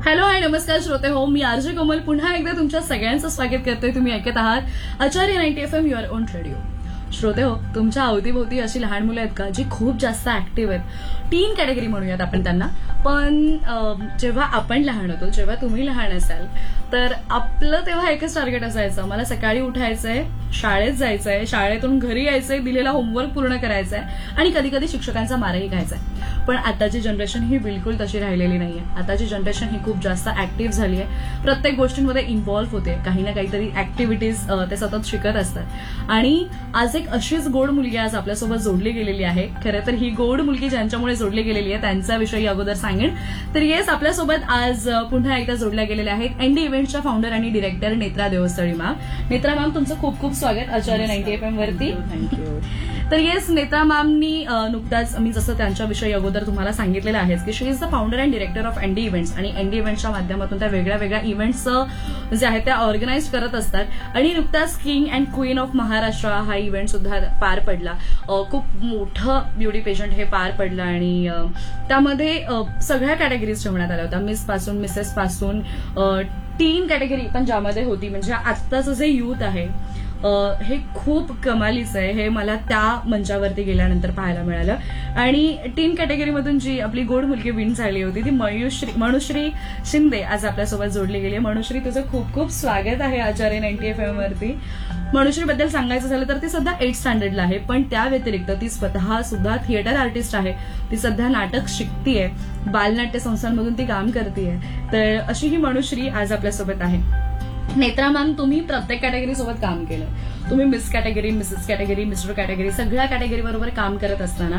Hello hi नमस्कार श्रोते हो, मी आरजे कोमल पुन्हा एकदा तुमच्या सगळ्यांचं स्वागत करतोय. तुम्ही ऐकत आहात आचार्य 90 FM युअर ओन रेडिओ. श्रोते हो, तुमच्या अवतीभोवती अशी लहान मुलं आहेत का जी खूप जास्त ऍक्टिव्ह आहेत? टीन कॅटेगरी म्हणूयात आपण त्यांना. पण जेव्हा आपण लहान होतो, जेव्हा तुम्ही लहान असाल, तर आपलं तेव्हा एकच टार्गेट असायचं, मला सकाळी उठायचंय, शाळेत जायचंय, शाळेतून घरी यायचंय, दिलेला होमवर्क पूर्ण करायचाय आणि कधी कधी शिक्षकांचा मारही खायचाय. पण आताची जनरेशन ही बिलकुल तशी राहिलेली नाहीये. आताची जनरेशन ही खूप जास्त ऍक्टिव्ह झाली आहे, प्रत्येक गोष्टींमध्ये इन्व्हॉल्व्ह होते, काही ना काहीतरी ऍक्टिव्हिटीज ते सतत शिकत असतात. आणि आज एक अशीच गोड मुलगी आज आपल्यासोबत जोडली गेलेली आहे. खरं तर ही गोड मुलगी ज्यांच्यामुळे जोडली गेलेली आहे त्यांचा विषयी अगोदर सांगेन. तर येस, आपल्यासोबत आज पुन्हा एकदा जोडल्या गेलेल्या आहेत एनडी इव्हेंट्सच्या फाउंडर आणि director Netra Deosthali ma'am. Netra ma'am, तुमचं खूप खूप स्वागत आचार्य 90 FM वरती. थँक्यू. तर येस, नेत्रा मॅमनी नुकताच मी जसं त्यांच्याविषयी अगोदर तुम्हाला सांगितलेलं आहे की शी is the founder and director of ND events, आणि एनडी इव्हेंट्सच्या माध्यमातून त्या वेगळ्या वेगळ्या इव्हेंट्स जे आहेत त्या ऑर्गनाईज करत असतात. आणि नुकताच king and queen of Maharashtra हा इव्हेंट सुद्धा पार पडला. खूप मोठं ब्युटी पेजंट हे पार पडलं आणि त्यामध्ये सगळ्या कॅटेगरीज ठेवण्यात आल्या होत्या, मिस पासून मिसेस पासून टीन कॅटेगरी पण ज्यामध्ये होती. म्हणजे आत्ताचं जे युथ आहे हे खूप कमालीचं आहे, हे मला त्या मंचावरती गेल्यानंतर पाहायला मिळालं. आणि टीन कॅटेगरीमधून जी आपली गोड मुलगी विन झाली होती ती मनुश्री शिंदे आज आपल्यासोबत जोडली गेली आहे. मनुश्री, तुझं खूप खूप स्वागत आहे आचार्य 90 FM वरती. मनुश्रीबद्दल सांगायचं झालं तर ती सध्या 8th स्टँडर्डला आहे, पण त्या व्यतिरिक्त ती स्वतः सुद्धा थिएटर आर्टिस्ट आहे. ती सध्या नाटक शिकतीये, बालनाट्य संस्थांमधून ती काम करतीये. तर अशी ही मनुश्री आज आपल्यासोबत आहे. नेत्रा मॅम, तुम्ही प्रत्येक कॅटेगरी सोबत काम केलं. तुम्ही miss category, Mrs category, mister category, सगळ्या कॅटेगरी बरोबर काम करत असताना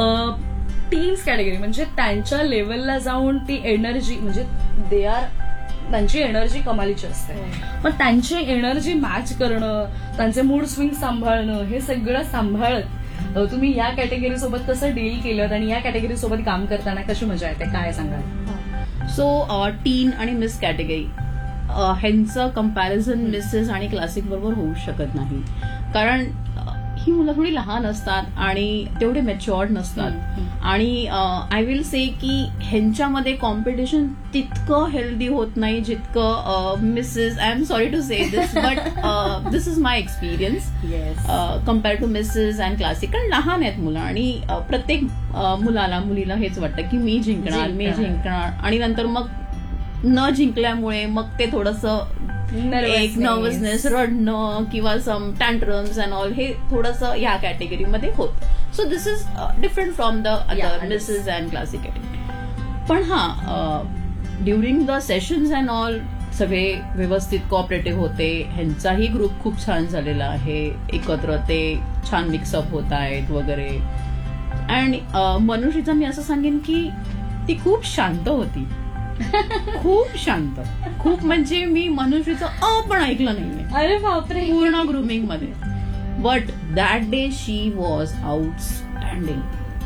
टीन्स कॅटेगरी म्हणजे त्यांच्या लेवलला जाऊन ती एनर्जी, म्हणजे त्यांची एनर्जी कमालीची असते. पण त्यांची एनर्जी मॅच करणं, त्यांचे मूड स्विंग सांभाळणं, हे सगळं सांभाळत तुम्ही या कॅटेगरी सोबत कसं डील केलं आणि या कॅटेगरी सोबत काम करताना कशी मजा येते, काय सांगाल? सो टीन आणि मिस कॅटेगरी ह्यांचं कम्पॅरिझन मिसेस आणि क्लासिक बरोबर होऊ शकत नाही, कारण ही मुलं थोडी लहान असतात आणि तेवढे मॅच्युअर्ड नसतात. आणि आय विल से की ह्यांच्यामध्ये कॉम्पिटिशन तितकं हेल्दी होत नाही जितकं Mrs, I am sorry to say this but this is my experience compare to Mrs and classic. कारण लहान आहेत मुलं आणि प्रत्येक मुलीला हेच वाटतं की मी जिंकणार आणि नंतर मग न जिंकल्यामुळे मग ते थोडंसं एक नर्वसनेस, रडणं किंवा सम टँट्रम्स अँड ऑल, हे थोडंसं या कॅटेगरीमध्ये होत. So this is different from the other Mrs and classic category. पण during the sessions and all सगळे व्यवस्थित कोऑपरेटिव्ह होते. ह्यांचाही ग्रुप खूप छान झालेला आहे, एकत्र ते छान मिक्सअप होत आहेत वगैरे. अँड मनुष्यचं मी असं सांगेन की ती खूप शांत होती, खूप शांत, खूप म्हणजे मी मनुष्यचं पण ऐकलं नाहीये. अरे बापरे, पूर्ण ग्रुमिंग मध्ये. But that day she was outstanding.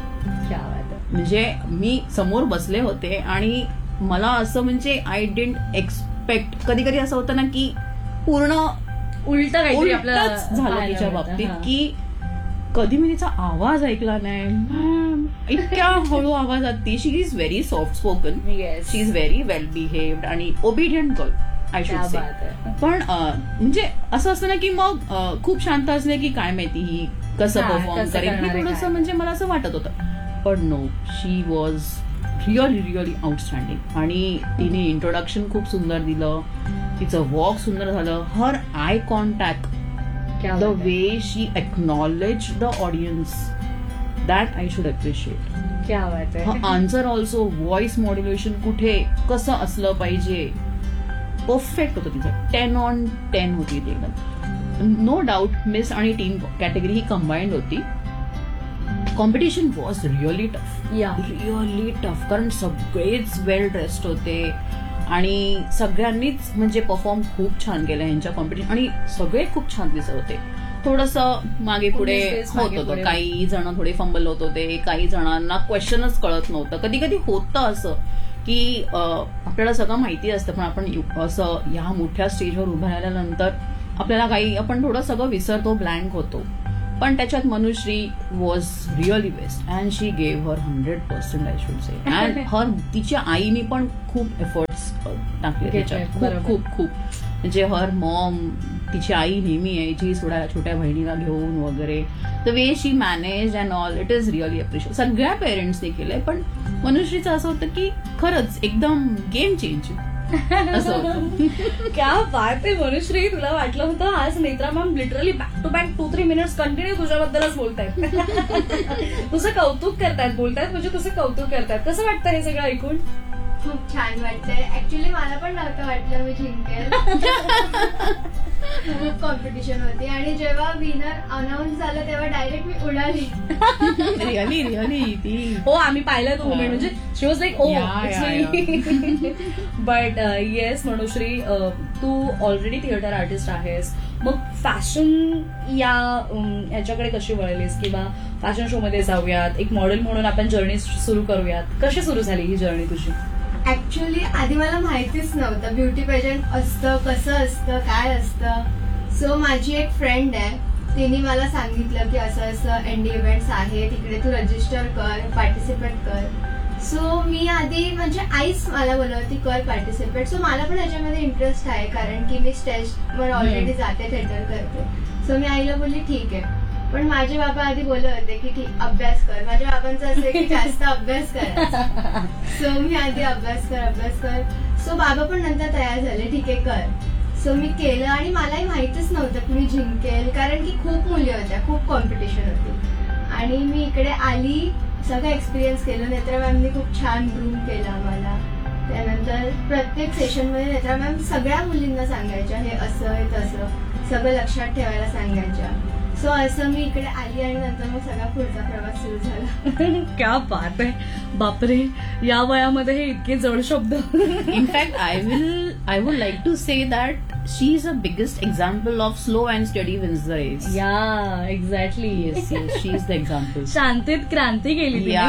म्हणजे मी समोर बसले होते आणि मला असं म्हणजे आय डिडंट एक्सपेक्ट. कधी कधी असं होतं ना की पूर्ण उलट झालं तिच्या बाबतीत की कधी मी तिचा आवाज ऐकला नाही. इतक्या हळू आवाजात ती. शी is very soft spoken, she is very well behaved आणि obedient girl I should say. पण म्हणजे असं असतं ना की मग खूप शांत असले की काय माहिती ही कसं परफॉर्म करेल, हे थोडंसं म्हणजे मला असं वाटत होतं. पण no, she was really outstanding. आणि तिने इंट्रोडक्शन खूप सुंदर दिलं, तिचं वॉक सुंदर झालं, हर eye contact, the way she acknowledged the audience, that I should appreciate. क्या बात आहे. Her answer also, voice modulation कुठे कसं असलं पाहिजे, परफेक्ट होतं तिचं. 10 on 10 होती ती एकदम. नो डाऊट मिस आणि टीन कॅटेगरी ही कंबाईंड होती. कॉम्पिटिशन वॉज रिअली टफ, कारण सगळेच वेल ड्रेस्ड होते आणि सगळ्यांनीच म्हणजे परफॉर्म खूप छान केलं ह्यांच्या कॉम्पिटिशन. आणि सगळे खूप छान दिसत होते. थोडंसं मागे पुढे होत होतं, काही जण थोडे फंबल होत होते, काही जणांना क्वेश्चनच कळत नव्हतं. कधी कधी होतं असं की आपल्याला सगळं माहिती असतं पण आपण असं ह्या मोठ्या स्टेजवर उभं राहिल्यानंतर आपल्याला काही आपण थोडं सगळं विसरतो, ब्लँक होतो. पण त्याच्यात Manushree was really best and she gave her 100% I should say. And तिच्या आईने पण खूप एफर्ट्स टाकले त्याच्यात, खूप खूप खूप. म्हणजे हर मॉम, तिची आई नेहमी यायची छोट्या बहिणीला घेऊन वगैरे. The way she manage and all, it is really appreciate. सगळ्या पेरेंट्सने केलंय, पण मनुश्रीचं असं होतं की खरंच एकदम गेम चेंज असं होतं. क्या बात आहे मनुश्री. तुला वाटलं होतं आज Netra ma'am literally back to back 2-3 minutes continue तुझ्याबद्दलच बोलतायत. तुझं कौतुक करतायत, बोलतायत म्हणजे तुझं कौतुक करतायत. कसं वाटतं हे सगळं ऐकून? खूप छान वाटतंय. ऍक्च्युली मला पण नव्हतं वाटलं मी जिंकेल. खूप कॉम्पिटिशन होती आणि जेव्हा विनर अनाऊन्स झालं तेव्हा डायरेक्ट मी उडाली. रिअली रिअली ती. हो, आम्ही पाहिलं तो मुमेंट. म्हणजे शी was like O. But yes Manushree, Tu already theatre artist आहेस, मग फॅशन याच्याकडे कशी वळलीस, किंवा फॅशन शो मध्ये जाऊयात, एक मॉडेल म्हणून आपण जर्नी सुरू करूयात, कशी सुरू झाली ही जर्नी तुझी? ऍक्च्युली आधी मला माहितीच नव्हतं ब्युटी पेजंट असतं, कसं असतं, काय असतं. सो माझी एक फ्रेंड आहे, तिने मला सांगितलं की असं असं एनडी इव्हेंट्स आहे, तिकडे तू रजिस्टर कर, पार्टिसिपेट कर. सो मी आधी म्हणजे आईच मला बोलत होती कर पार्टिसिपेट. सो मला पण याच्यामध्ये इंटरेस्ट आहे, कारण की मी स्टेजवर ऑलरेडी जाते, थिएटर करते. सो मी आईला बोलली ठीक आहे. पण माझे बाबा आधी बोलत होते की ठीक अभ्यास कर. माझ्या बाबांचं असं आहे की जास्त अभ्यास करायचा. सो मी आधी अभ्यास कर. सो बाबा पण नंतर तयार झाले, ठीक आहे कर. सो मी केलं आणि मलाही माहितीच नव्हतं की मी जिंकेल, कारण की खूप मुली होत्या, खूप कॉम्पिटिशन होती. आणि मी इकडे आली, सगळं एक्सपिरियन्स केलं. नेत्रा मॅमनी खूप छान ग्रूम केलं आम्हाला. त्यानंतर प्रत्येक सेशनमध्ये नेत्रा मॅम सगळ्या मुलींना सांगायच्या हे असं हे तसं, सगळं लक्षात ठेवायला सांगायच्या. सो असं मी इकडे आली आणि नंतर मग सगळा पुढचा प्रवास सुरू झाला. क्या बात आहे. बापरे, या वयामध्ये हे इतके जड शब्द. In fact I would like to say that she is a biggest example of slow and study wins the race. या exactly. Yes yes, she is the example. शांतीत क्रांती केली. या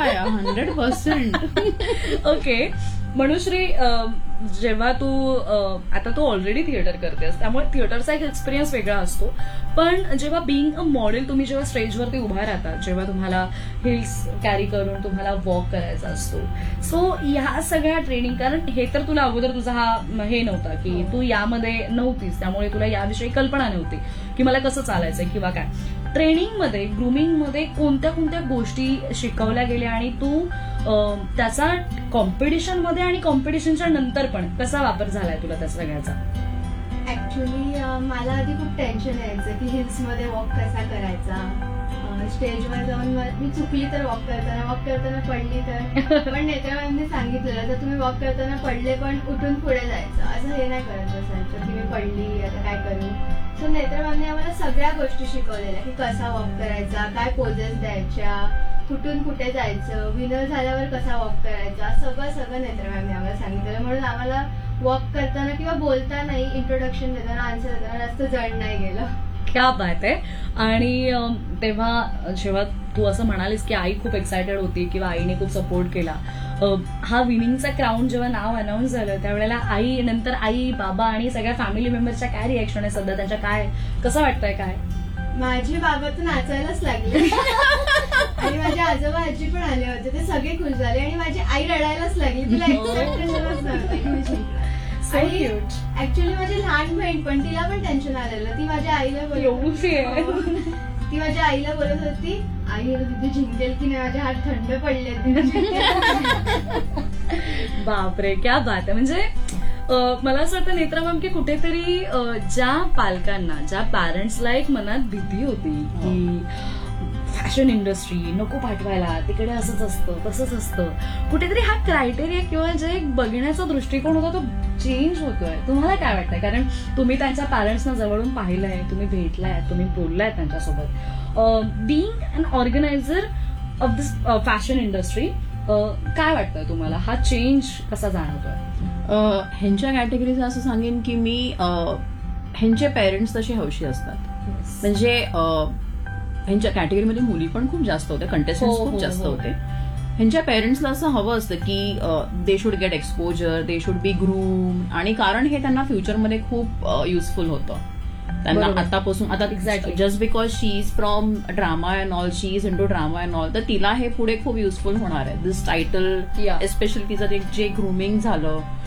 100%. ओके मनुश्री, जेव्हा आता तू ऑलरेडी थिएटर करतेस, त्यामुळे थिएटरचा एक एक्सपिरियन्स वेगळा असतो. पण जेव्हा बिईंग अ मॉडेल तुम्ही जेव्हा स्टेजवरती उभा राहता, जेव्हा तुम्हाला हिल्स कॅरी करून तुम्हाला वॉक करायचा असतो, सो ह्या सगळ्या ट्रेनिंग, कारण हे तर तुला अगोदर तुझा हा हे नव्हता की तू यामध्ये नव्हतीस, त्यामुळे तुला याविषयी कल्पना नव्हती की मला कसं चालायचंय किंवा काय. ट्रेनिंगमध्ये, ग्रूमिंगमध्ये कोणत्या कोणत्या गोष्टी शिकवल्या गेल्या आणि तू त्याचा कॉम्पिटिशनमध्ये आणि कॉम्पिटिशनच्या नंतर पण कसा वापर झालाय तुला त्या सगळ्याचा? ऍक्च्युली मला आधी खूप टेन्शन यायचं की हिल्समध्ये वॉक कसा करायचा. स्टेजवर जाऊन मी चुकली तर वॉक करताना पडली तर. पण नेत्रा मॅमने सांगितलेलं तर तुम्ही वॉक करताना पडले पण उठून पुढे जायचं, असं हे नाही करत बसायचं की मी पडली आता काय करू. सो नेत्रा मॅमने आम्हाला सगळ्या गोष्टी शिकवलेल्या की कसा वॉक करायचा, काय पोजेस द्यायच्या, कुठून कुठे जायचं, विनर झाल्यावर कसा वॉक करायचा, सगळं नेत्रा मॅमने आम्हाला सांगितलं. म्हणून आम्हाला वॉक करताना किंवा बोलतानाही, इंट्रोडक्शन देताना, आन्सर देताना जास्त जड नाही गेलं. क्या बात आहे. आणि तेव्हा जेव्हा तू असं म्हणालीस की आई खूप एक्सायटेड होती किंवा आईने खूप सपोर्ट केला, हा विनिंगचा क्राऊन जेव्हा नाव अनाऊन्स झालं त्यावेळेला नंतर आई, बाबा आणि सगळ्या फॅमिली मेंबर्सच्या काय रिएक्शन आहे सध्या, त्यांच्या काय, कसं वाटतंय काय? माझे बाबा तर नाचायलाच लागले आणि माझे आजोबा आजी पण आले होते, ते सगळे खुश झाले आणि माझी आई रडायलाच लागली. तिला एक्सपेक्टेशनच नव्हतं की मी जिंकणार. आणि ऍक्च्युली माझी लहान बहीण पण, तिला पण टेन्शन आलेलं. ती माझ्या आईला ती माझ्या आईला बोलत होती, आई तिथे जिंकेल की नाही, माझे हात थंड पडले. बापरे, क्या बात आहे. म्हणजे मला असं वाटतं नेत्रा मॅम की कुठेतरी ज्या पालकांना, ज्या पॅरेंट्सला एक मनात भीती होती की फॅशन इंडस्ट्री नको पाठवायला, तिकडे असंच असतं तसंच असतं, कुठेतरी हा क्रायटेरिया किंवा जे बघण्याचा दृष्टिकोन होता तो चेंज होतोय. तुम्हाला काय वाटतंय? कारण तुम्ही त्यांच्या पॅरेंट्सना जवळून पाहिलंय, तुम्ही भेटलाय, तुम्ही बोललाय त्यांच्यासोबत. Being an organiser of this fashion industry, काय वाटतंय तुम्हाला, हा चेंज कसा जाणवतोय? ह्यांच्या कॅटेगरीचं असं सांगेन की मी ह्यांचे पेरेंट्स तसे हौशी असतात. म्हणजे ह्यांच्या कॅटेगरीमध्ये मुली पण खूप जास्त होत्या, कंटेस्टंट्स खूप जास्त होते. ह्यांच्या पेरेंट्सला असं हवं असतं की they should get exposure, they should be groom, आणि कारण हे त्यांना फ्युचरमध्ये खूप युजफुल होतं. त्यांना बरोबर. आतापासून आता Exactly. Just because she is from drama and all, she is into drama and all, तर तिला हे पुढे खूप युजफुल होणार आहे दिस टायटल. Yeah. एस्पेशली तिचं जे ग्रुमिंग झालं